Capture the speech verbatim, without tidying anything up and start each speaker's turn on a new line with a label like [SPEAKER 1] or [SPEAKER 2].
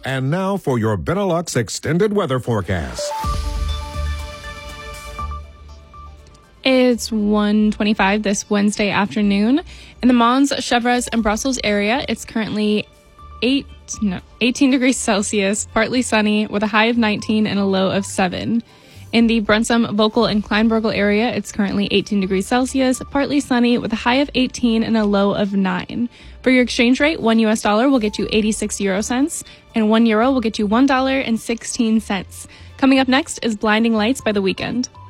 [SPEAKER 1] And now for your Benelux extended weather forecast.
[SPEAKER 2] It's one twenty-five this Wednesday afternoon. In the Mons, Chevreuse, and Brussels area, it's currently eight, no, eighteen degrees Celsius, partly sunny, with a high of nineteen and a low of seven. In the Brunsum, Vocal, and Kleinburgel area, it's currently eighteen degrees Celsius, partly sunny, with a high of eighteen and a low of nine. For your exchange rate, one U S dollar will get you eighty-six euro cents, and one euro will get you one dollar and sixteen cents. Coming up next is Blinding Lights by The Weeknd.